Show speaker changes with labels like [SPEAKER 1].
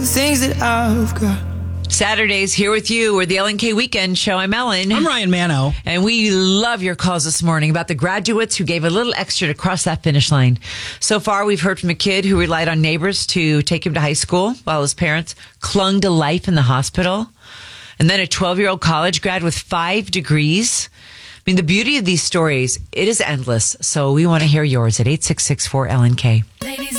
[SPEAKER 1] Things that I've got.
[SPEAKER 2] Saturdays here with you. We're the LNK Weekend Show. I'm Ellen.
[SPEAKER 3] I'm Ryan Mano.
[SPEAKER 2] And we love your calls this morning about the graduates who gave a little extra to cross that finish line. So far, we've heard from a kid who relied on neighbors to take him to high school while his parents clung to life in the hospital. And then a 12-year-old college grad with 5 degrees. I mean, the beauty of these stories, it is endless. So we want to hear yours at 866-4LNK.
[SPEAKER 4] Ladies